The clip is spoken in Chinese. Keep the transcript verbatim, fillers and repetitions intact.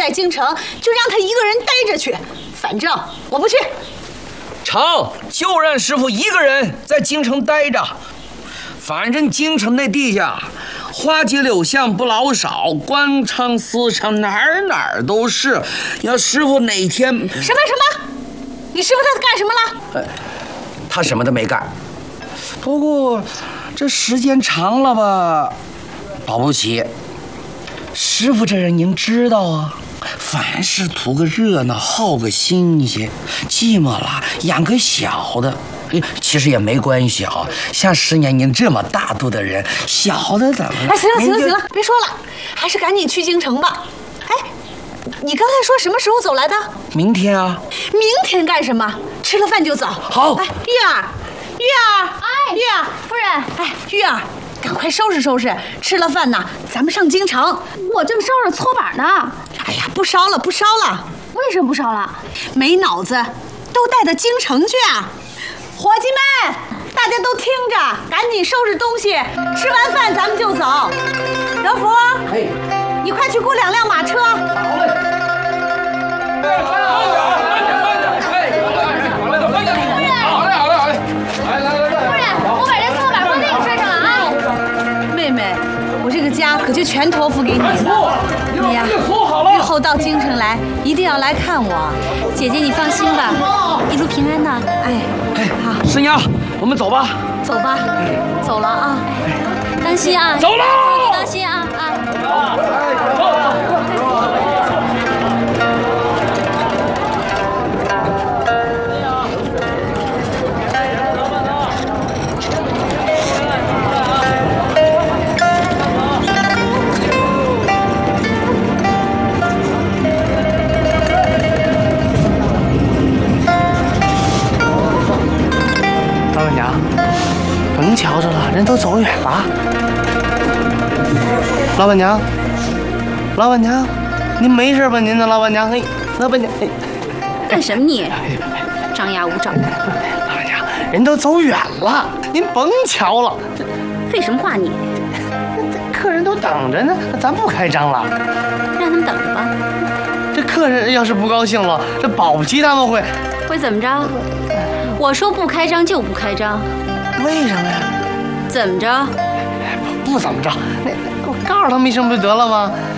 在京城，就让他一个人待着去。反正我不去。 成，就让师傅一个人在京城待着。反正京城那地下，花街柳巷不老少，官场私场哪儿哪儿都是。要师傅哪天什么什么？你师傅他干什么了？ 呃，他什么都没干。不过这时间长了吧，保不齐。师傅这人您知道啊，凡事图个热闹，好个新鲜，寂寞了养个小的，其实也没关系啊。像十年您这么大度的人，小的怎么了？ 哎，行了行了行了，别说了，还是赶紧去京城吧。哎，你刚才说什么时候走来的？ 明天啊。 明天干什么？吃了饭就走。 好。 哎，玉儿，玉儿，哎，玉儿， 夫人， 哎，玉儿。赶快收拾收拾，吃了饭呢，咱们上京城。 我正烧着搓板呢。 哎呀，不烧了，不烧了。 为什么不烧了？ 没脑子，都带到京城去啊！伙计们，大家都听着，赶紧收拾东西，吃完饭咱们就走。德福， 嘿， 你快去雇两辆马车。好嘞。家可就全托付给你了，你呀，以后到京城来一定要来看我。 姐姐，你放心吧，一路平安的。 哎， 哎，好，师娘，我们走吧。 走吧，走了啊， 当心啊！ 走了， 当心啊啊！ 甭瞧着了，人都走远了。老板娘，老板娘，您没事吧？您的老板娘，嘿，老板娘，嘿， 干什么你？张牙舞爪。 老板娘，人都走远了，您甭瞧了。 废什么话你？ 客人都等着呢，咱不开张了。 让他们等着吧。 这客人要是不高兴了，这保不齐他们会会怎么着？我说不开张就不开张。 为什么呀？ 怎么着？ 不, 不怎么着，那我告诉他们一声不就得了吗？